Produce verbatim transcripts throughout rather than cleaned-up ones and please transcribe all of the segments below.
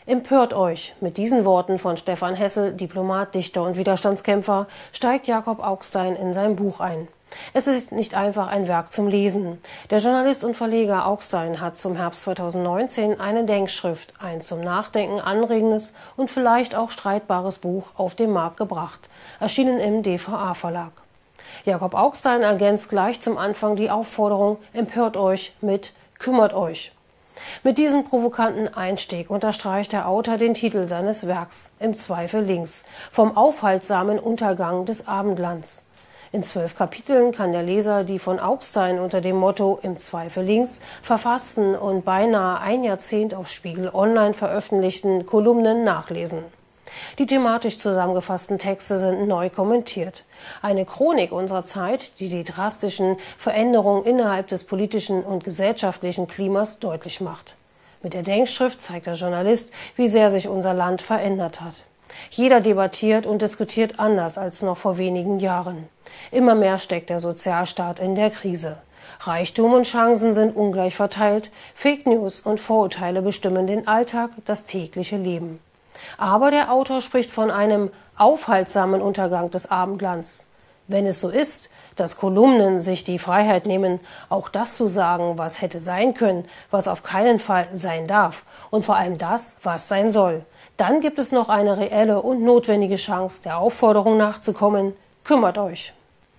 Empört euch! Mit diesen Worten von Stefan Hessel, Diplomat, Dichter und Widerstandskämpfer, steigt Jakob Augstein in sein Buch ein. Es ist nicht einfach ein Werk zum Lesen. Der Journalist und Verleger Augstein hat zum Herbst zweitausendneunzehn eine Denkschrift, ein zum Nachdenken anregendes und vielleicht auch streitbares Buch auf den Markt gebracht, erschienen im D V A-Verlag. Jakob Augstein ergänzt gleich zum Anfang die Aufforderung „Empört euch" mit „Kümmert euch". Mit diesem provokanten Einstieg unterstreicht der Autor den Titel seines Werks, im Zweifel links, vom aufhaltsamen Untergang des Abendlands. In zwölf Kapiteln kann der Leser die von Augstein unter dem Motto „Im Zweifel links" verfassten und beinahe ein Jahrzehnt auf Spiegel Online veröffentlichten Kolumnen nachlesen. Die thematisch zusammengefassten Texte sind neu kommentiert. Eine Chronik unserer Zeit, die die drastischen Veränderungen innerhalb des politischen und gesellschaftlichen Klimas deutlich macht. Mit der Denkschrift zeigt der Journalist, wie sehr sich unser Land verändert hat. Jeder debattiert und diskutiert anders als noch vor wenigen Jahren. Immer mehr steckt der Sozialstaat in der Krise. Reichtum und Chancen sind ungleich verteilt, Fake News und Vorurteile bestimmen den Alltag, das tägliche Leben. Aber der Autor spricht von einem aufhaltsamen Untergang des Abendlands. Wenn es so ist, dass Kolumnen sich die Freiheit nehmen, auch das zu sagen, was hätte sein können, was auf keinen Fall sein darf und vor allem das, was sein soll, dann gibt es noch eine reelle und notwendige Chance, der Aufforderung nachzukommen: Kümmert euch!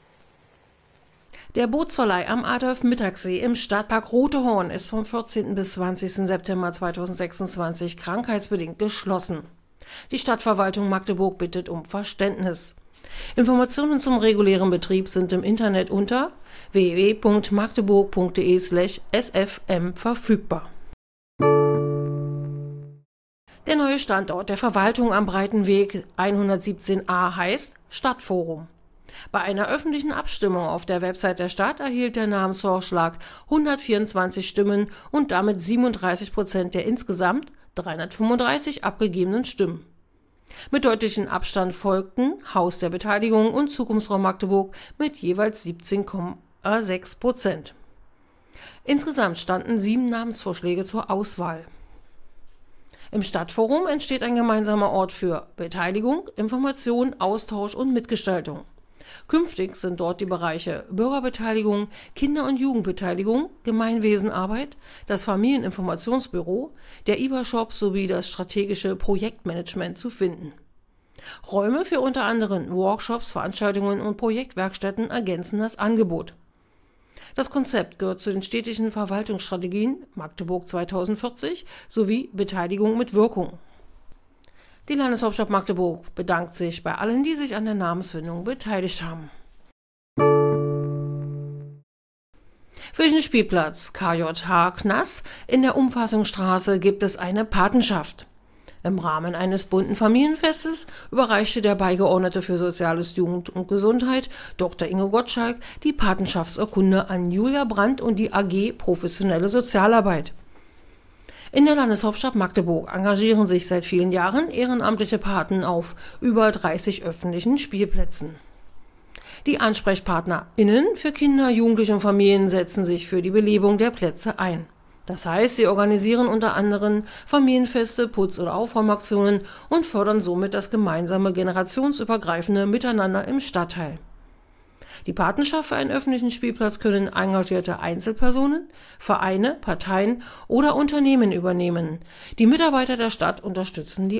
Der Bootsverleih am Adolf-Mittag-See im Stadtpark Rote Horn ist vom vierzehnten bis zwanzigsten September zweitausendsechsundzwanzig krankheitsbedingt geschlossen. Die Stadtverwaltung Magdeburg bittet um Verständnis. Informationen zum regulären Betrieb sind im Internet unter w w w punkt magdeburg punkt de slash s f m verfügbar. Der neue Standort der Verwaltung am Breitenweg hundertsiebzehn a heißt Stadtforum. Bei einer öffentlichen Abstimmung auf der Website der Stadt erhielt der Namensvorschlag hundertvierundzwanzig Stimmen und damit siebenunddreißig Prozent der insgesamt dreihundertfünfunddreißig abgegebenen Stimmen. Mit deutlichem Abstand folgten Haus der Beteiligung und Zukunftsraum Magdeburg mit jeweils siebzehn Komma sechs Prozent. Insgesamt standen sieben Namensvorschläge zur Auswahl. Im Stadtforum entsteht ein gemeinsamer Ort für Beteiligung, Information, Austausch und Mitgestaltung. Künftig sind dort die Bereiche Bürgerbeteiligung, Kinder- und Jugendbeteiligung, Gemeinwesenarbeit, das Familieninformationsbüro, der I B A-Shop sowie das strategische Projektmanagement zu finden. Räume für unter anderem Workshops, Veranstaltungen und Projektwerkstätten ergänzen das Angebot. Das Konzept gehört zu den städtischen Verwaltungsstrategien Magdeburg zweitausendvierzig sowie Beteiligung mit Wirkung. Die Landeshauptstadt Magdeburg bedankt sich bei allen, die sich an der Namensfindung beteiligt haben. Für den Spielplatz K J H Knast in der Umfassungsstraße gibt es eine Patenschaft. Im Rahmen eines bunten Familienfestes überreichte der Beigeordnete für Soziales, Jugend und Gesundheit, Doktor Ingo Gottschalk, die Patenschaftsurkunde an Julia Brandt und die A G Professionelle Sozialarbeit. In der Landeshauptstadt Magdeburg engagieren sich seit vielen Jahren ehrenamtliche Paten auf über dreißig öffentlichen Spielplätzen. Die AnsprechpartnerInnen für Kinder, Jugendliche und Familien setzen sich für die Belebung der Plätze ein. Das heißt, sie organisieren unter anderem Familienfeste, Putz- oder Aufräumaktionen und fördern somit das gemeinsame generationsübergreifende Miteinander im Stadtteil. Die Patenschaft für einen öffentlichen Spielplatz können engagierte Einzelpersonen, Vereine, Parteien oder Unternehmen übernehmen. Die Mitarbeiter der Stadt unterstützen die